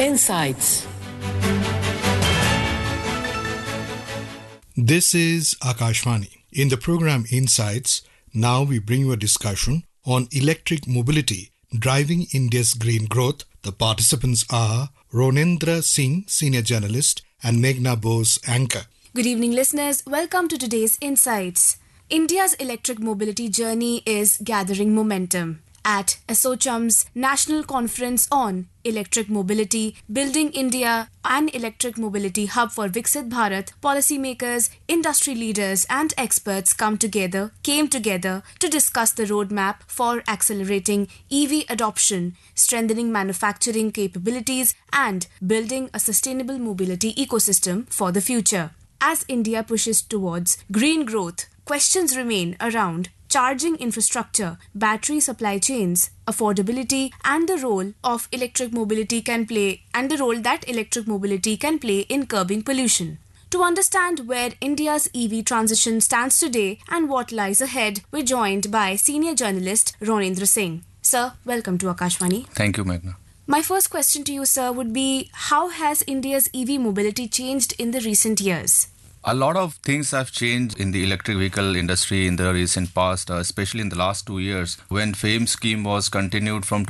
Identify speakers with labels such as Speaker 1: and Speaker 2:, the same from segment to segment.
Speaker 1: Insights.
Speaker 2: This is Akashvani. In the program Insights, now we bring you a discussion on electric mobility driving India's green growth. The participants are Ronendra Singh, senior journalist, and Meghna Bose, anchor.
Speaker 3: Good evening, listeners. Welcome to today's Insights. India's electric mobility journey is gathering momentum. At ASSOCHAM's National Conference on Electric Mobility, Building India, an Electric Mobility Hub for Viksit Bharat, policymakers, industry leaders and experts came together to discuss the roadmap for accelerating EV adoption, strengthening manufacturing capabilities and building a sustainable mobility ecosystem for the future. As India pushes towards green growth, questions remain around charging infrastructure, battery supply chains, affordability, and the role that electric mobility can play in curbing pollution. To understand where India's EV transition stands today and what lies ahead, we're joined by senior journalist Ronendra Singh. Sir, welcome to Akashvani.
Speaker 4: Thank you, Meghna.
Speaker 3: My first question to you, sir, would be how has India's EV mobility changed in the recent years?
Speaker 4: A lot of things have changed in the electric vehicle industry in the recent past, especially in the last 2 years, when FAME scheme was continued from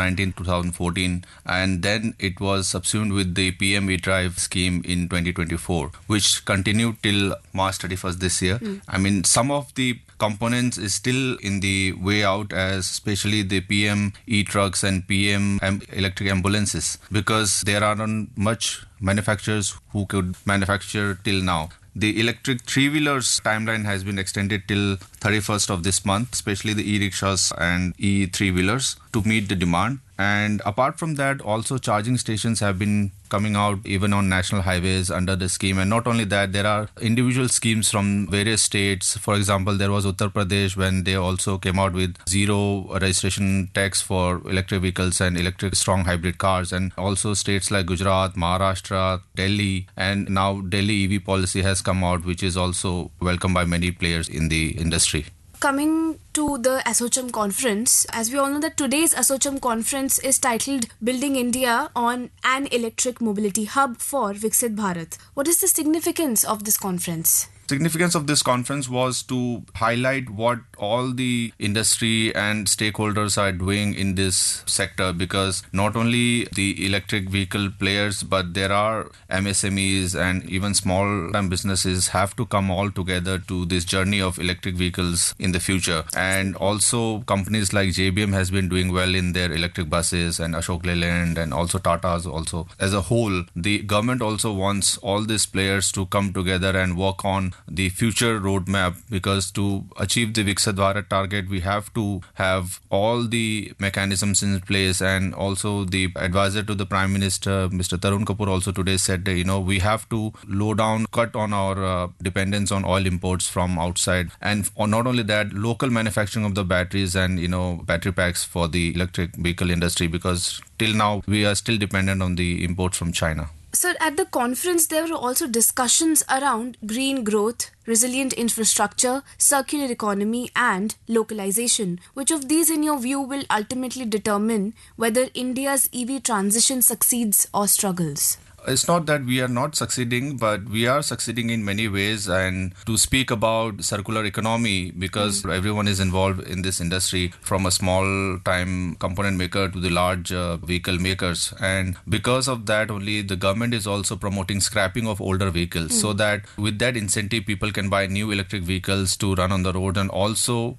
Speaker 4: 2019-2014, and then it was subsumed with the PM eDrive scheme in 2024, which continued till March 31st this year. I mean, some of the components is still in the way out, as especially the PM e-trucks and PM electric ambulances, because there aren't much manufacturers who could manufacture till now. The electric three-wheelers timeline has been extended till 31st of this month, especially the e-rickshaws and e-three-wheelers, to meet the demand. And apart from that, also charging stations have been coming out even on national highways under the scheme. And not only that, there are individual schemes from various states. For example, there was Uttar Pradesh when they also came out with zero registration tax for electric vehicles and electric strong hybrid cars. And also states like Gujarat, Maharashtra, Delhi, and now Delhi EV policy has come out, which is also welcomed by many players in the industry.
Speaker 3: Coming to the ASSOCHAM conference, as we all know that today's ASSOCHAM conference is titled Building India on an Electric Mobility Hub for Viksit Bharat. What is the significance of this conference?
Speaker 4: Significance of this conference was to highlight what all the industry and stakeholders are doing in this sector, because not only the electric vehicle players, but there are MSMEs and even small time businesses have to come all together to this journey of electric vehicles in the future. And also companies like JBM has been doing well in their electric buses, and Ashok Leyland and also Tata's also. As a whole, the government also wants all these players to come together and work on the future roadmap, because to achieve the Viksit Bharat target, we have to have all the mechanisms in place. And also the advisor to the Prime Minister, Mr. Tarun Kapoor, also today said, we have to cut on our dependence on oil imports from outside. And not only that, local manufacturing of the batteries and, battery packs for the electric vehicle industry, because till now we are still dependent on the imports from China.
Speaker 3: Sir, at the conference, there were also discussions around green growth, resilient infrastructure, circular economy and localization. Which of these, in your view, will ultimately determine whether India's EV transition succeeds or struggles?
Speaker 4: It's not that we are not succeeding, but we are succeeding in many ways. And to speak about circular economy, because everyone is involved in this industry, from a small time component maker to the large vehicle makers. And because of that only, the government is also promoting scrapping of older vehicles, so that with that incentive, people can buy new electric vehicles to run on the road. And also